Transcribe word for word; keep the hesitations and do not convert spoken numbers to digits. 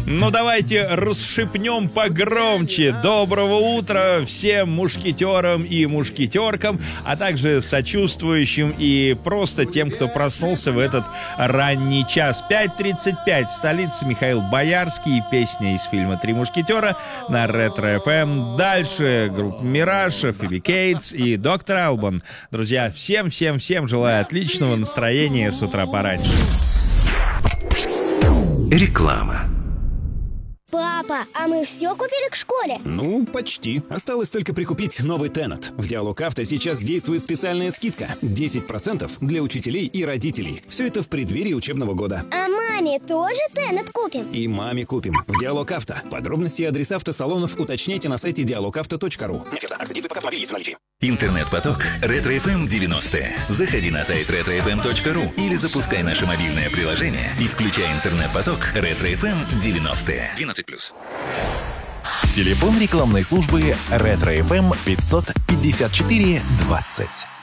Ну, давайте расшипнем погромче. Доброго утра всем мушкетерам и мушкетеркам, а также сочувствующим и просто тем, кто проснулся в этот ранний час. пять тридцать пять в столице. Михаил Боярский и песня из фильма «Три мушкетера» на Ретро-эф эм. Дальше группа «Мираж», Фиби Кейтс и доктор Албан. Друзья, всем-всем-всем желаю отличного настроения с утра пораньше. Реклама. Папа, а мы все купили к школе? Ну, почти. Осталось только прикупить новый Тенет. В Диалог Авто сейчас действует специальная скидка. десять процентов для учителей и родителей. Все это в преддверии учебного года. А маме тоже Тенет купим? И маме купим. В Диалог Авто. Подробности и адреса автосалонов уточняйте на сайте диалог авто точка ру. Интернет-поток Ретро-эф эм девяносто. Заходи на сайт ретро эф эм точка ру или запускай наше мобильное приложение и включай интернет-поток Ретро-эф эм девяносто. двенадцать плюс. Телефон рекламной службы Ретро-эф эм пятьсот пятьдесят четыре двадцать.